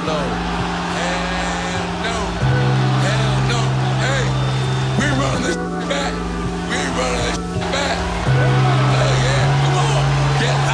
no. Hell no. Hell no. Hey, we running this back. We running